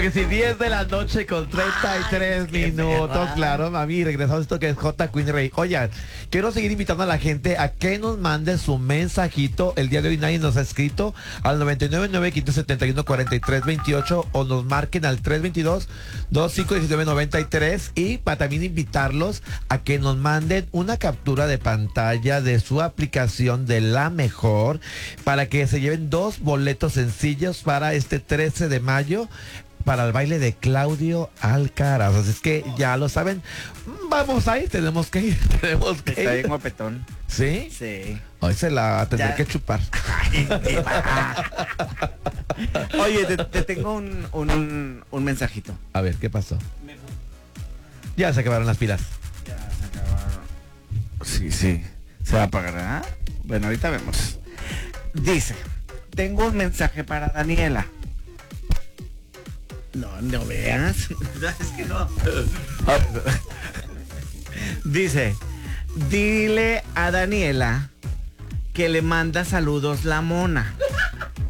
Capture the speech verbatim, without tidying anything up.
Que si diez de la noche con treinta y tres Ay, minutos, qué claro, mami, regresamos a esto que es J Queen Rey. Oigan, quiero seguir invitando a la gente a que nos mande su mensajito. El día de hoy nadie nos ha escrito al noventa y nueve, nueve, quince, setenta y uno, cuarenta y tres, veintiocho o nos marquen al tres veintidós, veinticinco diecinueve, noventa y tres y para también invitarlos a que nos manden una captura de pantalla de su aplicación de La Mejor para que se lleven dos boletos sencillos para este trece de mayo para el baile de Claudio Alcaraz. Así es que ya lo saben. Vamos ahí, tenemos que ir. Tenemos que Está ir. bien guapetón. ¿Sí? Sí. Hoy se la tendré Ya. que chupar. Oye, te, te tengo un, un, un mensajito. A ver, ¿qué pasó? Ya se acabaron las pilas. Ya se acabaron. Sí, sí. Se va a apagar, ¿ah? Bueno, ahorita vemos. Dice, tengo un mensaje para Daniela. No, no veas. Es que no. Dice, dile a Daniela que le manda saludos la mona.